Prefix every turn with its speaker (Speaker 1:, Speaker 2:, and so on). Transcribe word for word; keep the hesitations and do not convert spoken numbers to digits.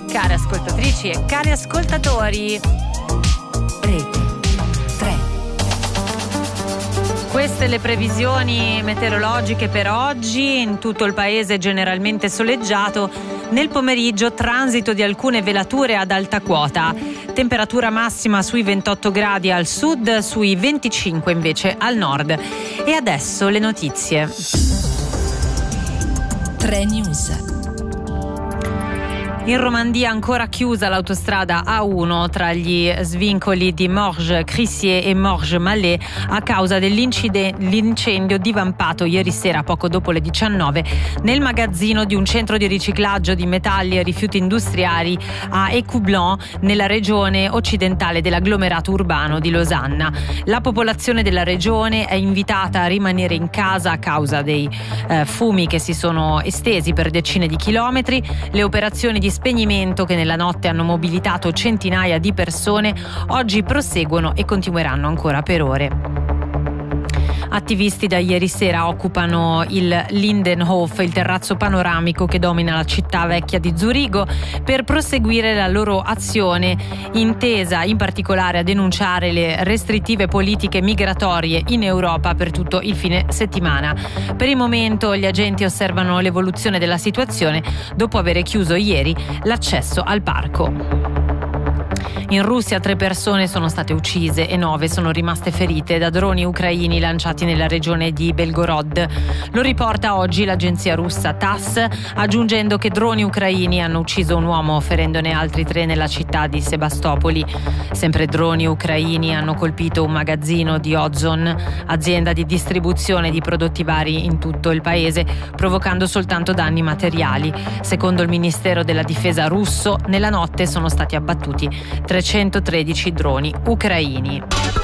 Speaker 1: care ascoltatrici e cari ascoltatori.
Speaker 2: Rete tre.
Speaker 1: Queste le previsioni meteorologiche per oggi. In tutto il paese generalmente soleggiato. Nel pomeriggio transito di alcune velature ad alta quota. Temperatura massima sui ventotto gradi al sud, sui venticinque invece al nord. E adesso le notizie.
Speaker 2: tre News.
Speaker 1: In Romandia ancora chiusa l'autostrada A uno tra gli svincoli di Morges-Crissier e Morges-Mallet a causa dell'incendio divampato ieri sera poco dopo le diciannove nel magazzino di un centro di riciclaggio di metalli e rifiuti industriali a Écoublanc nella regione occidentale dell'agglomerato urbano di Losanna. La popolazione della regione è invitata a rimanere in casa a causa dei eh, fumi che si sono estesi per decine di chilometri. Le operazioni di spegnimento che nella notte hanno mobilitato centinaia di persone oggi proseguono e continueranno ancora per ore. Attivisti da ieri sera occupano il Lindenhof, il terrazzo panoramico che domina la città vecchia di Zurigo, per proseguire la loro azione intesa in particolare a denunciare le restrittive politiche migratorie in Europa per tutto il fine settimana. Per il momento gli agenti osservano l'evoluzione della situazione dopo aver chiuso ieri l'accesso al parco. In Russia tre persone sono state uccise e nove sono rimaste ferite da droni ucraini lanciati nella regione di Belgorod. Lo riporta oggi l'agenzia russa TASS, aggiungendo che droni ucraini hanno ucciso un uomo ferendone altri tre nella città di Sebastopoli. Sempre droni ucraini hanno colpito un magazzino di Ozon, azienda di distribuzione di prodotti vari in tutto il paese, provocando soltanto danni materiali. Secondo il Ministero della Difesa russo, nella notte sono stati abbattuti trecentotredici droni ucraini.